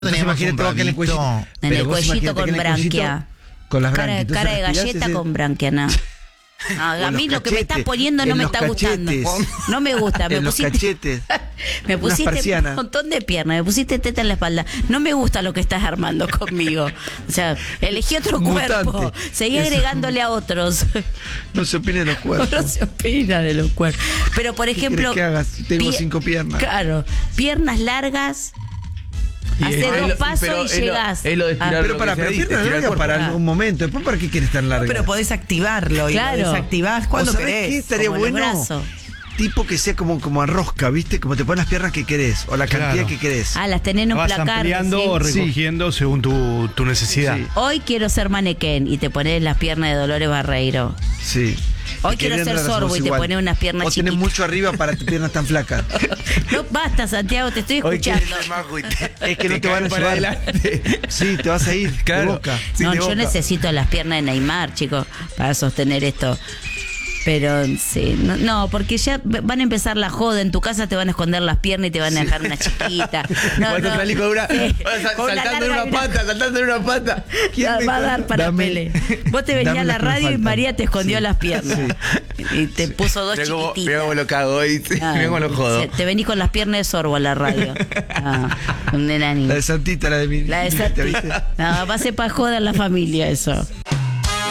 Entonces imagínate vos que en el cuellito. En el cuellito con branquia. Con las Cara, branquias. cara de galleta con branquia, no. A mí lo que me estás poniendo no me está gustando. No me gusta. Me los cachetes. Me pusiste un montón de piernas, me pusiste teta en la espalda. No me gusta lo que estás armando conmigo. O sea, elegí otro cuerpo. Seguí agregándole a otros. No se opina de los cuerpos. No se opina de los cuerpos. Pero por ejemplo, ¿qué hagas? Tengo 5 piernas. Claro, piernas largas. Hace 2 pasos y llegás. Pero para piernas largas para un momento. Después, ¿para qué quieres tan largas? Pero podés activarlo. Claro. Y lo desactivás cuando querés. ¿Qué estaría como bueno? Tipo que sea como a rosca, ¿viste? Como te pones las piernas que querés o la cantidad que querés. Las tenés en un vas placar. ampliando o recogiendo según tu necesidad. Sí. Hoy quiero ser manequén y te pones las piernas de Dolores Barreiro. Sí. Hoy quiero ser sorbo y te pones unas piernas chiquitas. chiquitas. Tenés mucho arriba para tus piernas tan flacas. No, basta, Santiago, te estoy escuchando. Es que no te van a llevar adelante. Sí, te vas a ir de boca. No, de yo boca. necesito las piernas de Neymar, chicos, para sostener esto. Pero sí, no, porque ya van a empezar la joda. En tu casa te van a esconder las piernas y te van a dejar una chiquita. Saltando en una pata. Va a dar para pele. Vos te venías a la radio y María te escondió las piernas. Y te puso 2 chiquititas. Mira cómo lo cago hoy. Mira cómo lo jodo. Te venís con las piernas de sorbo a la radio. Un enanito. La de Santita, la de mi. La de Santita. No, va a ser para joder la familia eso.